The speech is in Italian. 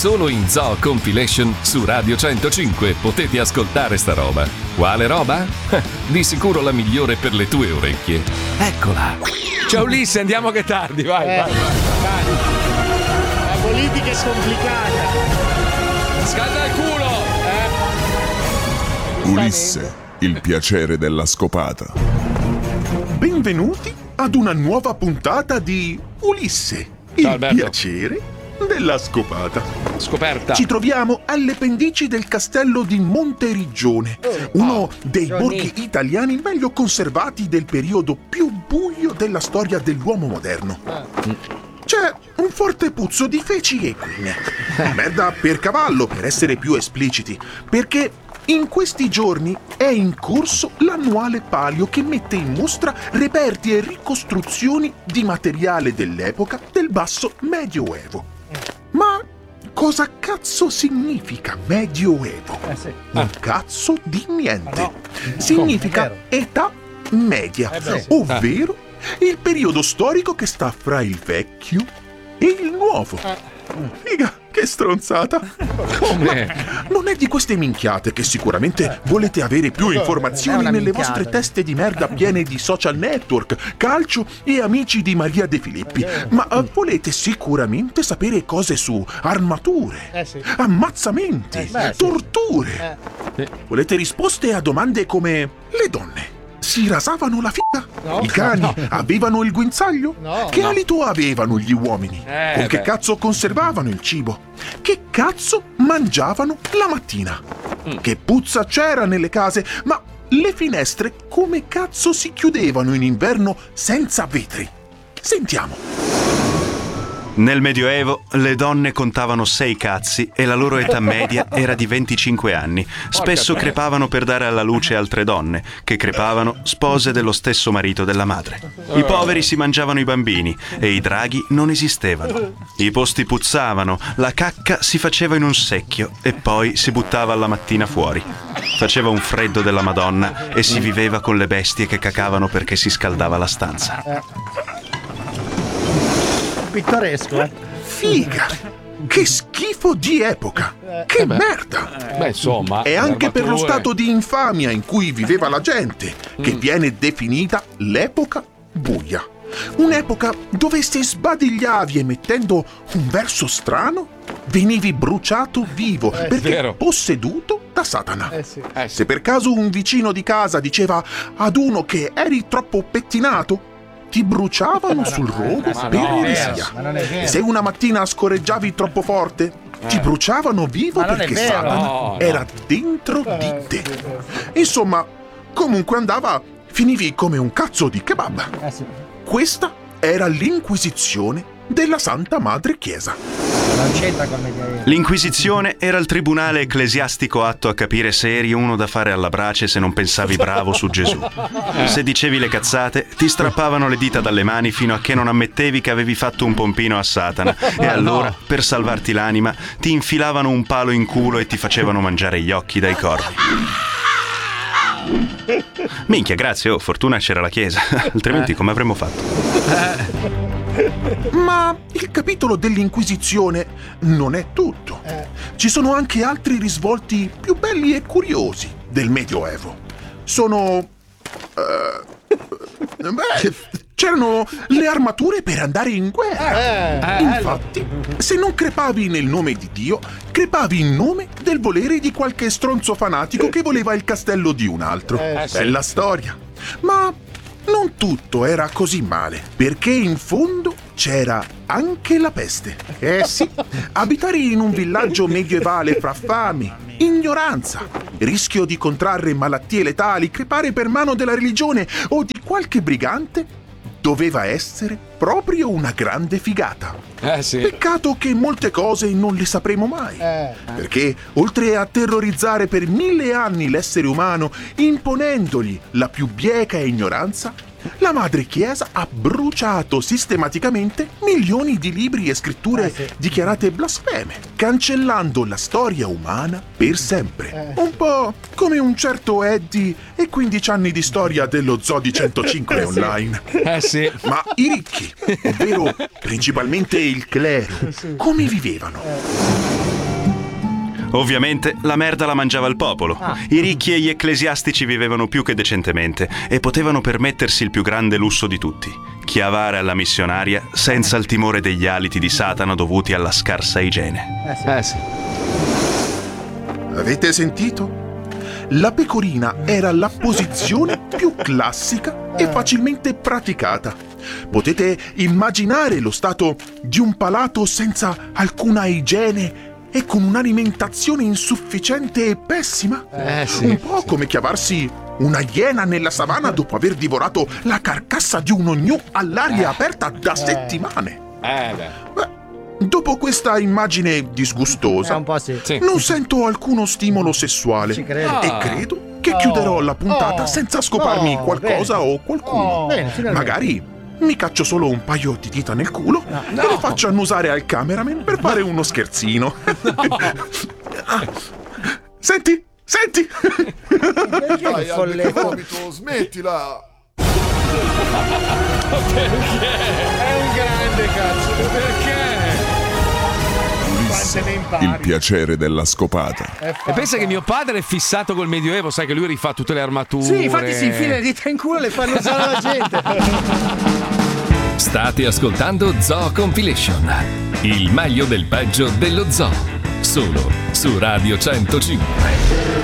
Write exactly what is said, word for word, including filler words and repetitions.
solo in Zoo Compilation su Radio centocinque potete ascoltare sta roba. Quale roba? Di sicuro la migliore per le tue orecchie. Eccola. Ciao Ulisse, andiamo che è tardi, vai, Eh, vai, vai. La politica è complicata. Scalda il culo! Eh. Ulisse, il piacere della scopata. Benvenuti ad una nuova puntata di Ulisse, il Ciao, Alberto. piacere della scopata. Scoperta. Ci troviamo alle pendici del castello di Monteriggione, uno dei Johnny. borghi italiani meglio conservati del periodo più buio della storia dell'uomo moderno. C'è un forte puzzo di feci equine, merda per cavallo per essere più espliciti, perché in questi giorni è in corso l'annuale Palio che mette in mostra reperti e ricostruzioni di materiale dell'epoca del basso medioevo. Ma cosa cazzo significa medioevo? Eh sì. Un cazzo di niente. Ah, no. Significa Come, età media, Eh beh, sì. ovvero il periodo storico che sta fra il vecchio e il nuovo. Figa, che stronzata. Come? Non è di queste minchiate che sicuramente volete avere più È informazioni una nelle minchiata. vostre teste di merda piene di social network, calcio e amici di Maria De Filippi, ma eh, volete sicuramente sapere cose su armature, Eh sì. ammazzamenti, Eh, beh, sì. torture. Volete risposte a domande come: le donne si rasavano la figa? No. I cani avevano il guinzaglio? No. Che No. alito avevano gli uomini? Eh, Con che beh. cazzo conservavano il cibo? Che cazzo mangiavano la mattina? Mm. Che puzza c'era nelle case? Ma le finestre come cazzo si chiudevano in inverno senza vetri? Sentiamo. Nel Medioevo le donne contavano sei cazzi e la loro età media era di venticinque anni. Spesso troia. crepavano per dare alla luce altre donne, che crepavano spose dello stesso marito della madre. I poveri si mangiavano i bambini e i draghi non esistevano. I posti puzzavano, la cacca si faceva in un secchio e poi si buttava alla mattina fuori. Faceva un freddo della Madonna e si viveva con le bestie che cacavano perché si scaldava la stanza. Pittoresco, eh. Figa! Che schifo di epoca! Che merda! Beh, insomma. E anche per lo armature. stato di infamia in cui viveva la gente, che viene definita l'epoca buia. Un'epoca dove se sbadigliavi emettendo un verso strano, venivi bruciato vivo perché vero. posseduto da Satana. Eh sì. Eh, sì. Se per caso un vicino di casa diceva ad uno che eri troppo pettinato, ti bruciavano sul rogo ma per no, eresia. Ma non è vero. E se una mattina scorreggiavi troppo forte, ti bruciavano vivo Ma non è perché vero. Satana No, no. era dentro di Eh, te. sì, sì. Insomma, comunque andava, finivi come un cazzo di kebab. Eh sì. Questa era l'Inquisizione della Santa Madre Chiesa. Non c'entra con Medioevo. L'Inquisizione era il tribunale ecclesiastico atto a capire se eri uno da fare alla brace se non pensavi bravo su Gesù. Se dicevi le cazzate, ti strappavano le dita dalle mani fino a che non ammettevi che avevi fatto un pompino a Satana e allora, per salvarti l'anima, ti infilavano un palo in culo e ti facevano mangiare gli occhi dai corvi. Minchia, grazie, oh, fortuna c'era la chiesa, altrimenti come avremmo fatto? Ma il capitolo dell'Inquisizione non è tutto. Ci sono anche altri risvolti più belli e curiosi del Medioevo. Sono... eh, beh, c'erano le armature per andare in guerra. Eh, Infatti, se non crepavi nel nome di Dio, crepavi in nome del volere di qualche stronzo fanatico che voleva il castello di un altro. Eh, sì. Bella storia. Ma non tutto era così male, perché in fondo c'era anche la peste. Eh sì, abitare in un villaggio medievale fra fame, ignoranza, rischio di contrarre malattie letali, crepare per mano della religione o di qualche brigante doveva essere proprio una grande figata. Eh sì. Peccato che molte cose non le sapremo mai. eh. Perché, oltre a terrorizzare per mille anni l'essere umano, imponendogli la più bieca ignoranza, la Madre Chiesa ha bruciato sistematicamente milioni di libri e scritture Eh, sì. dichiarate blasfeme, cancellando la storia umana per sempre. Un po' come un certo Eddie e quindici anni di storia dello Zoo di centocinque online. Eh sì. Ma i ricchi, ovvero principalmente il clero, come vivevano? Ovviamente la merda la mangiava il popolo. I ricchi e gli ecclesiastici vivevano più che decentemente e potevano permettersi il più grande lusso di tutti: chiavare alla missionaria senza il timore degli aliti di Satana dovuti alla scarsa igiene. Eh sì. Avete sentito? La pecorina era la posizione più classica e facilmente praticata. Potete immaginare lo stato di un palato senza alcuna igiene e con un'alimentazione insufficiente e pessima? Eh sì. Un po' come chiavarsi una iena nella savana dopo aver divorato la carcassa di un ognù all'aria aperta da settimane. Eh beh. Beh, dopo questa immagine Eh, disgustosa, un po' sì. Sì. non sento alcuno stimolo sessuale Ci credo. e credo che chiuderò la puntata Oh. senza scoparmi Oh, qualcosa bene. o qualcuno. Oh, bene, finalmente. Magari mi caccio solo un paio di dita nel culo e le faccio annusare al cameraman per fare uno scherzino. Ah, senti, senti! Perché Dai, il folletto? vomito, smettila! È un grande cazzo. Perché? Quante ne impari. Il piacere della scopata. È E pensa che mio padre è fissato col Medioevo, sai che lui rifà tutte le armature. Sì, infatti si infila le dita in culo e le fanno usare la gente. State ascoltando Zoo Compilation, il meglio del peggio dello zoo, solo su Radio centocinque.